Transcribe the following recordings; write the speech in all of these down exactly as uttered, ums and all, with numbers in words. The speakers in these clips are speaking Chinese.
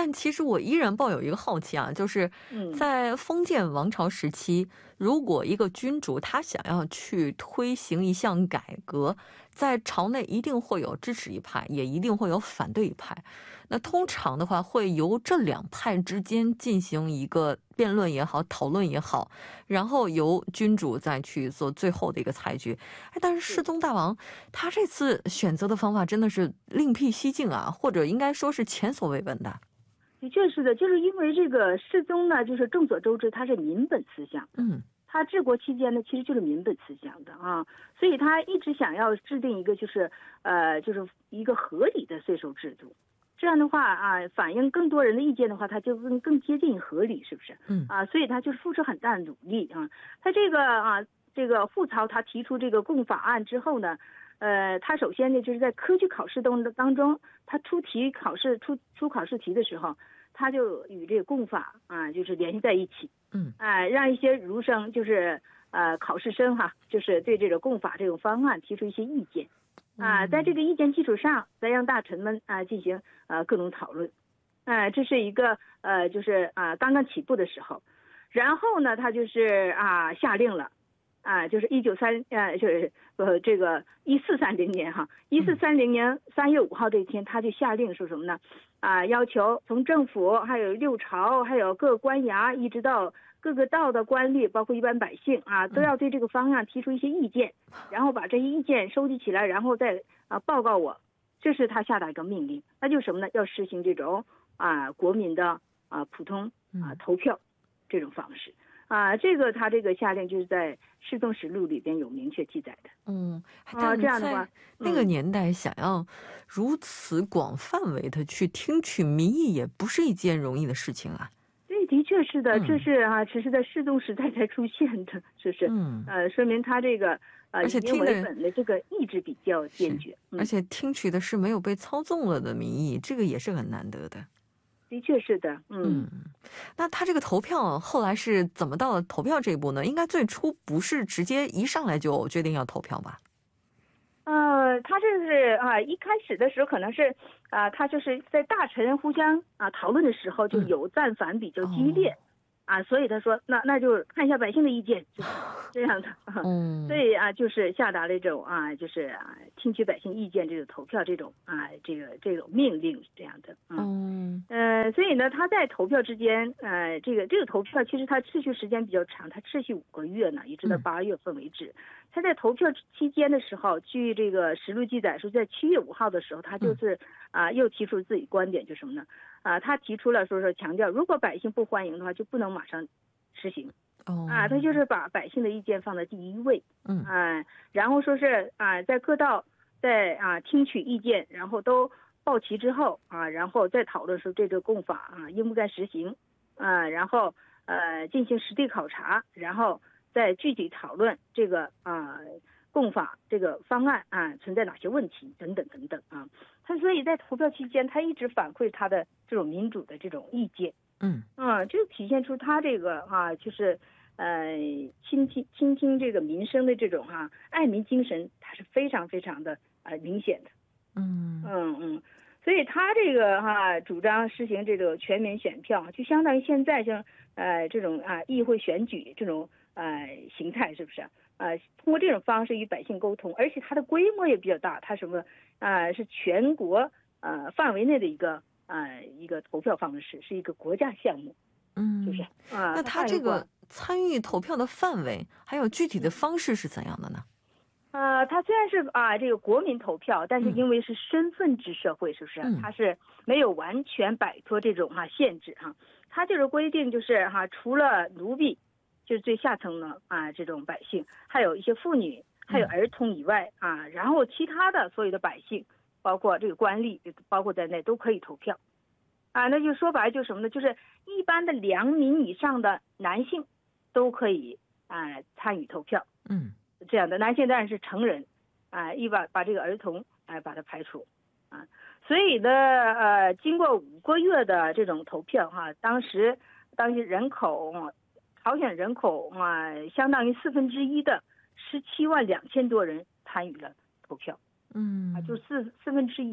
但其实我依然抱有一个好奇啊，就是在封建王朝时期，如果一个君主他想要去推行一项改革，在朝内一定会有支持一派，也一定会有反对一派。那通常的话会由这两派之间进行一个辩论也好，讨论也好，然后由君主再去做最后的一个裁决。哎，但是世宗大王他这次选择的方法真的是另辟蹊径啊，或者应该说是前所未闻的。 的确是的，就是因为这个世宗呢，就是众所周知他是民本思想，嗯，他治国期间呢其实就是民本思想的啊，所以他一直想要制定一个就是呃就是一个合理的税收制度。这样的话啊，反映更多人的意见的话，他就更更接近合理，是不是？嗯啊，所以他就是付出很大的努力啊。他这个啊，这个傅曹他提出这个共法案之后呢，呃，他首先呢就是在科举考试当当中，他出题考试出出考试题的时候，他就与这个共法啊就是联系在一起，嗯啊，让一些儒生就是呃考试生哈，就是对这个共法这种方案提出一些意见。啊，在这个意见基础上，再让大臣们啊进行呃各种讨论，啊，这是一个呃就是啊刚刚起步的时候，然后呢，他就是啊下令了，啊就是一九三呃就是呃这个一四三零年哈，一四三零年三月五号这一天，他就下令说什么呢？啊，要求从政府还有六朝还有各官衙一直到各个道的官吏，包括一般百姓啊，都要对这个方案提出一些意见，然后把这些意见收集起来，然后再啊报告我。这是他下达一个命令，那就是什么呢？要实行这种啊国民的啊普通啊投票这种方式啊。这个他这个下令就是在《世宗实录》里边有明确记载的。嗯啊，这样的话，那个年代想要如此广范围的去听取民意，也不是一件容易的事情啊。对，的确是的，这是啊，只是在世宗时代才出现的，是不是？嗯，呃，说明他这个呃以民为本的这个意志比较坚决，而且听取的是没有被操纵了的民意，这个也是很难得的。的确是的，嗯。那他这个投票后来是怎么到了投票这一步呢？应该最初不是直接一上来就决定要投票吧？呃，他这是啊，一开始的时候可能是啊，他就是在大臣互相啊讨论的时候就有赞反比较激烈，嗯、啊，所以他说那那就看一下百姓的意见，就是这样的。嗯，所以啊，就是下达了这种啊，就是啊，听取百姓意见这种投票这种啊，这个这种命令是这样的。嗯，呃，所以呢，他在投票之间，呃，这个这个投票其实它持续时间比较长，它持续五个月呢，一直到八月份为止。嗯，他在投票期间的时候，据这个实录记载说，在七月五号的时候，他就是啊、呃、又提出自己观点，就是什么呢？啊、呃，他提出了说说强调，如果百姓不欢迎的话，就不能马上实行。哦，啊，他就是把百姓的意见放在第一位。嗯，啊，然后说是啊，在各道在啊听取意见，然后都报齐之后啊，然后再讨论说这个共法啊应不该实行啊，然后呃进行实地考察，然后再具体讨论这个啊共法这个方案啊存在哪些问题等等等等啊。他所以在投票期间，他一直反馈他的这种民主的这种意见。嗯啊，就体现出他这个啊就是呃倾听倾听这个民生的这种哈、啊、爱民精神，他是非常非常的呃明显的。嗯嗯嗯。所以他这个哈、啊、主张实行这个全民选票，就相当于现在像呃这种啊议会选举这种呃形态，是不是？呃，通过这种方式与百姓沟通，而且它的规模也比较大，它什么啊、呃、是全国呃范围内的一个呃一个投票方式，是一个国家项目。嗯，是不是啊？那他这个参与投票的范围还有具体的方式是怎样的呢？呃，它虽然是啊这个国民投票，但是因为是身份制社会，是不是？嗯、它是没有完全摆脱这种哈、啊、限制哈、啊。它这个规定就是哈、啊，除了奴婢，就是最下层的啊这种百姓，还有一些妇女，还有儿童以外啊，然后其他的所有的百姓，包括这个官吏，包括在内都可以投票。啊，那就说白了就是什么呢？就是一般的良民以上的男性都可以啊参与投票。嗯。这样的男性当然是成人，啊，一把把这个儿童哎、啊、把它排除，啊，所以呢，呃，经过五个月的这种投票哈、啊，当时当时人口，朝鲜人口啊，相当于四分之一的十七万两千多人参与了投票，嗯，啊，就四四分之一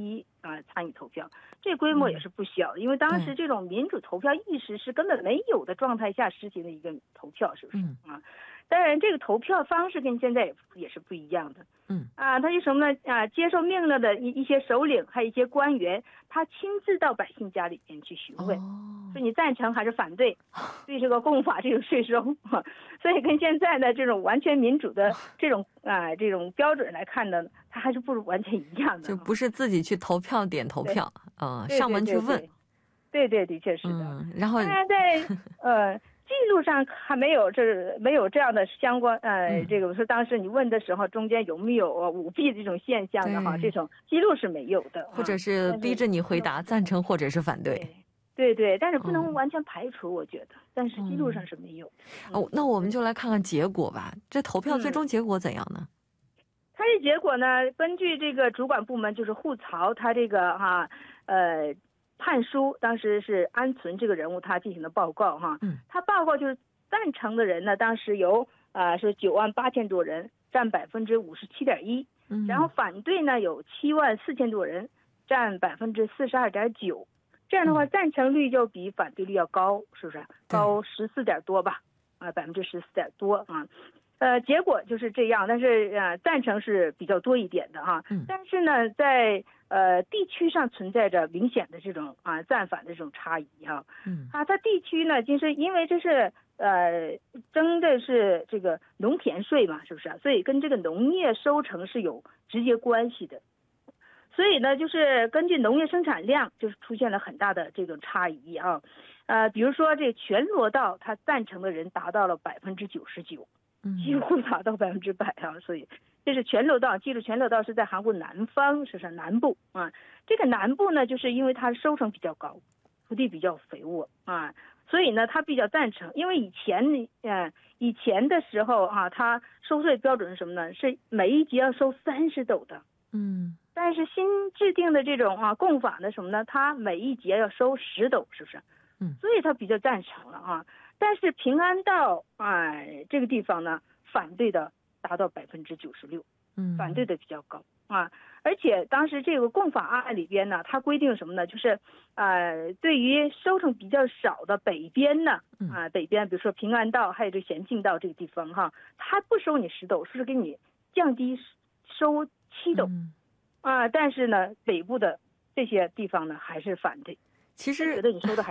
啊、呃、参与投票，这规模也是不小的，因为当时这种民主投票意识是根本没有的状态下实行的一个投票，是不是啊？当然，这个投票方式跟现在也也是不一样的。嗯啊，他就什么呢？啊，接受命令的一一些首领，还有一些官员，他亲自到百姓家里面去询问，哦、说你赞成还是反对对这个共法这种税收。所以跟现在的这种完全民主的这种啊这种标准来看呢，它还是不如完全一样的。 就不是自己去投票点投票，呃，上门去问。 对对，的确是的。 嗯、然后当然在呃。记录上还没有这没有这样的相关呃、嗯、这个我说当时你问的时候中间有没有舞弊这种现象的哈，这种记录是没有的， 或者是逼着你回答赞成或者是反对。 对 对, 对，但是不能完全排除，我觉得、嗯、但是记录上是没有的、 嗯、哦。那我们就来看看结果吧，这投票最终结果怎样呢？ 嗯、它这结果呢，根据这个主管部门就是户曹，他这个哈呃判书当时是安存这个人物他进行的报告哈，嗯，他报告就是赞成的人呢，当时有啊、呃、是九万八千多人，占百分之五十七点一，嗯，然后反对呢有七万四千多人，占百分之四十二点九，这样的话、嗯、赞成率就比反对率要高，是不是？高十四点多吧，啊百分之十四点多啊。呃，结果就是这样，但是呃，赞成是比较多一点的哈。嗯。但是呢，在呃地区上存在着明显的这种啊赞反的这种差异哈。嗯。啊，它地区呢，就是因为这是呃征的是这个农田税嘛，是不是？所以跟这个农业收成是有直接关系的。所以呢，就是根据农业生产量，就是出现了很大的这种差异啊。呃，比如说这全罗道，它赞成的人达到了百分之九十九。几乎达到百分之百啊，所以这是全罗道。记住，全罗道是在韩国南方，是不是南部啊？这个南部呢，就是因为它收成比较高，土地比较肥沃啊，所以呢，它比较赞成。因为以前呃以前的时候啊，它收税标准是什么呢？是每一节要收三十斗的，嗯。但是新制定的这种啊共法的什么呢？它每一节要收十斗，是不是？嗯。所以它比较赞成了啊。但是平安道哎、呃、这个地方呢，反对的达到百分之九十六，嗯，反对的比较高啊。而且当时这个共法案里边呢，它规定什么呢？就是呃，对于收成比较少的北边呢，啊、呃，北边比如说平安道还有这咸镜道这个地方哈，它不收你十斗，是给你降低收七斗，嗯、啊，但是呢，北部的这些地方呢还是反对。 其实觉得你说的还